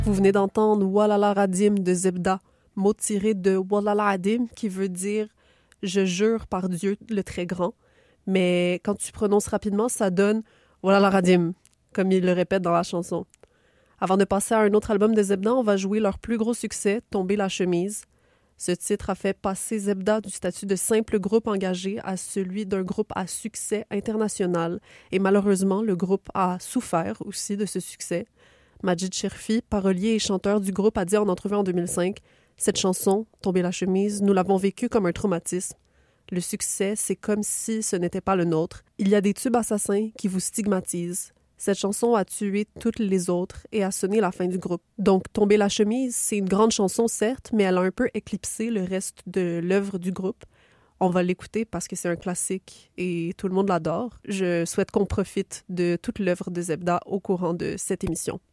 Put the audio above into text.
Vous venez d'entendre Walala Radim de Zebda, mot tiré de Walala Adim qui veut dire « je jure par Dieu le très grand », mais quand tu prononces rapidement, ça donne Walala Radim, comme il le répète dans la chanson. Avant de passer à un autre album de Zebda, on va jouer leur plus gros succès, Tomber la chemise. Ce titre a fait passer Zebda du statut de simple groupe engagé à celui d'un groupe à succès international. Et malheureusement, le groupe a souffert aussi de ce succès. Majid Cherfi, parolier et chanteur du groupe, a dit en entrevue en 2005 « Cette chanson, Tomber la chemise, nous l'avons vécue comme un traumatisme. Le succès, c'est comme si ce n'était pas le nôtre. Il y a des tubes assassins qui vous stigmatisent. Cette chanson a tué toutes les autres et a sonné la fin du groupe. Donc, Tomber la chemise, c'est une grande chanson, certes, mais elle a un peu éclipsé le reste de l'œuvre du groupe. On va l'écouter parce que c'est un classique et tout le monde l'adore. Je souhaite qu'on profite de toute l'œuvre de Zebda au courant de cette émission.